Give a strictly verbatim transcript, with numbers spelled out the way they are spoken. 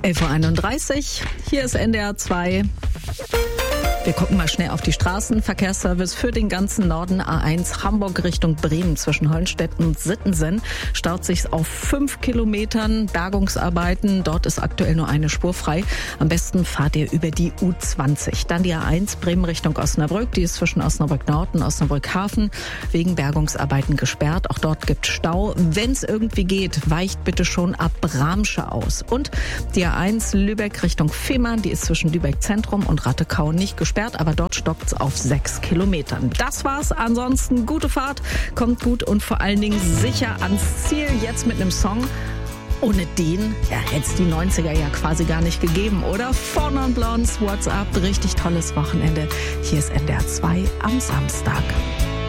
elf Uhr einunddreißig, hier ist N D R zwei. Wir gucken mal schnell auf die Straßenverkehrsservice für den ganzen Norden. A eins Hamburg Richtung Bremen zwischen Hollenstedt und Sittensen staut sich auf fünf Kilometern. Bergungsarbeiten, dort ist aktuell nur eine Spur frei. Am besten fahrt ihr über die U zwanzig. Dann die A eins Bremen Richtung Osnabrück. Die ist zwischen Osnabrück Nord und Osnabrück Hafen wegen Bergungsarbeiten gesperrt. Auch dort gibt es Stau. Wenn es irgendwie geht, weicht bitte schon ab Bramsche aus. Und die A eins Lübeck Richtung Fehmarn. Die ist zwischen Lübeck Zentrum und Rattekau nicht gesperrt. Aber dort stoppt es auf sechs Kilometern. Das war's. Ansonsten gute Fahrt, kommt gut und vor allen Dingen sicher ans Ziel. Jetzt mit einem Song. Ohne den ja, hätte es die neunziger ja quasi gar nicht gegeben, oder? Four Non Blondes, What's Up, richtig tolles Wochenende. Hier ist N D R zwei am Samstag.